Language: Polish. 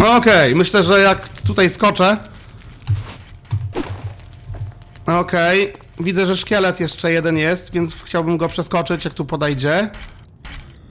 Okej, myślę, że jak tutaj skoczę... Okej, widzę, że szkielet jeszcze jeden jest, więc chciałbym go przeskoczyć, jak tu podejdzie.